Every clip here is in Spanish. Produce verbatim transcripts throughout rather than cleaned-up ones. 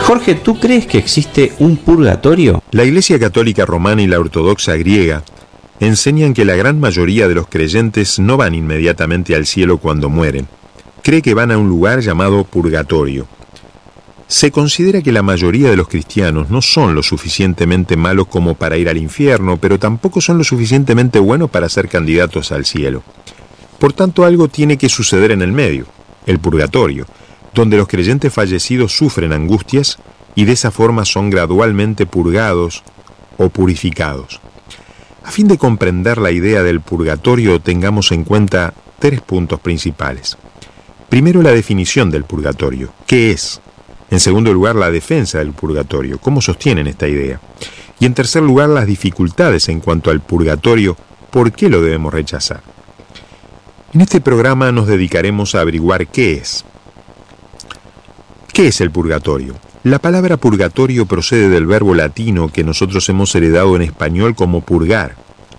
Jorge, ¿tú crees que existe un purgatorio? La Iglesia Católica Romana y la Ortodoxa griega enseñan que la gran mayoría de los creyentes no van inmediatamente al cielo cuando mueren. Cree que van a un lugar llamado purgatorio. Se considera que la mayoría de los cristianos no son lo suficientemente malos como para ir al infierno, pero tampoco son lo suficientemente buenos para ser candidatos al cielo. Por tanto, algo tiene que suceder en el medio, el purgatorio, donde los creyentes fallecidos sufren angustias y de esa forma son gradualmente purgados o purificados. A fin de comprender la idea del purgatorio, tengamos en cuenta tres puntos principales. Primero, la definición del purgatorio. ¿Qué es? En segundo lugar, la defensa del purgatorio. ¿Cómo sostienen esta idea? Y en tercer lugar, las dificultades en cuanto al purgatorio. ¿Por qué lo debemos rechazar? En este programa nos dedicaremos a averiguar qué es. ¿Qué es el purgatorio? La palabra purgatorio procede del verbo latino que nosotros hemos heredado en español como purgar.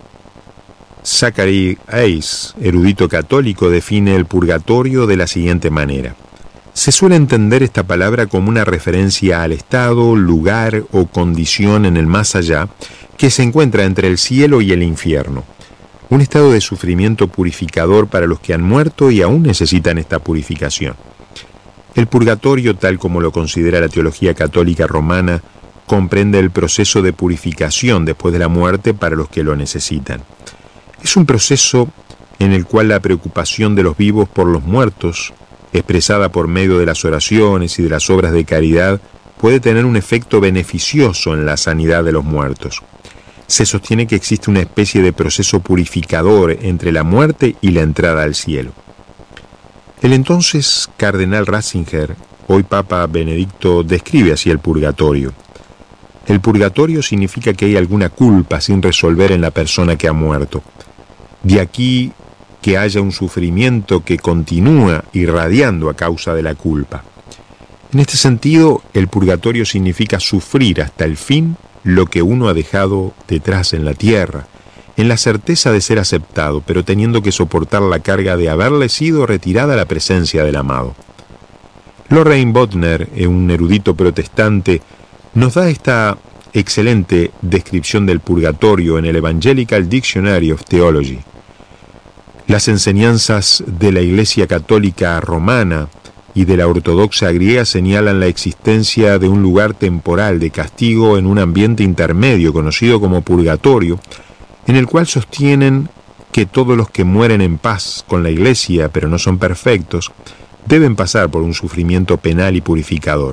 Zachary Hayes, erudito católico, define el purgatorio de la siguiente manera. Se suele entender esta palabra como una referencia al estado, lugar o condición en el más allá que se encuentra entre el cielo y el infierno. Un estado de sufrimiento purificador para los que han muerto y aún necesitan esta purificación. El purgatorio, tal como lo considera la teología católica romana, comprende el proceso de purificación después de la muerte para los que lo necesitan. Es un proceso en el cual la preocupación de los vivos por los muertos, expresada por medio de las oraciones y de las obras de caridad, puede tener un efecto beneficioso en la sanidad de los muertos. Se sostiene que existe una especie de proceso purificador entre la muerte y la entrada al cielo. El entonces cardenal Ratzinger, hoy Papa Benedicto, describe así el purgatorio. El purgatorio significa que hay alguna culpa sin resolver en la persona que ha muerto. De aquí que haya un sufrimiento que continúa irradiando a causa de la culpa. En este sentido, el purgatorio significa sufrir hasta el fin lo que uno ha dejado detrás en la tierra, en la certeza de ser aceptado, pero teniendo que soportar la carga de haberle sido retirada la presencia del amado. Loraine Boettner, un erudito protestante, nos da esta excelente descripción del purgatorio en el Evangelical Dictionary of Theology. Las enseñanzas de la Iglesia Católica Romana y de la Ortodoxa griega señalan la existencia de un lugar temporal de castigo en un ambiente intermedio conocido como purgatorio, en el cual sostienen que todos los que mueren en paz con la Iglesia, pero no son perfectos, deben pasar por un sufrimiento penal y purificador.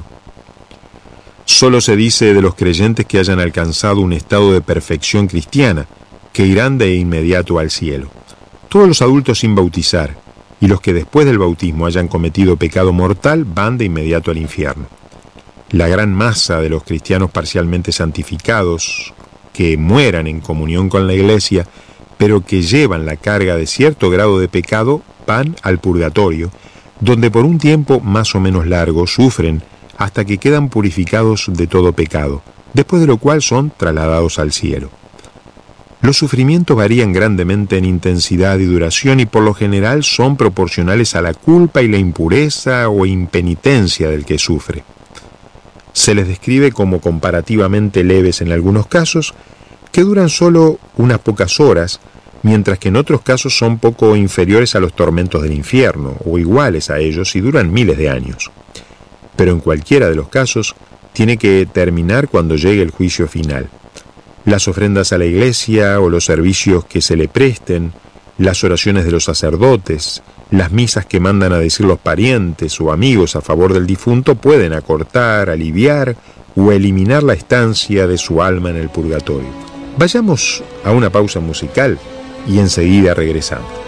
Solo se dice de los creyentes que hayan alcanzado un estado de perfección cristiana, que irán de inmediato al cielo. Todos los adultos sin bautizar y los que después del bautismo hayan cometido pecado mortal van de inmediato al infierno. La gran masa de los cristianos parcialmente santificados, que mueran en comunión con la Iglesia, pero que llevan la carga de cierto grado de pecado, van al purgatorio, donde por un tiempo más o menos largo sufren hasta que quedan purificados de todo pecado, después de lo cual son trasladados al cielo. Los sufrimientos varían grandemente en intensidad y duración y por lo general son proporcionales a la culpa y la impureza o impenitencia del que sufre. Se les describe como comparativamente leves en algunos casos, que duran solo unas pocas horas, mientras que en otros casos son poco inferiores a los tormentos del infierno, o iguales a ellos y duran miles de años. Pero en cualquiera de los casos, tiene que terminar cuando llegue el juicio final. Las ofrendas a la Iglesia o los servicios que se le presten, las oraciones de los sacerdotes, las misas que mandan a decir los parientes o amigos a favor del difunto pueden acortar, aliviar o eliminar la estancia de su alma en el purgatorio. Vayamos a una pausa musical y enseguida regresamos.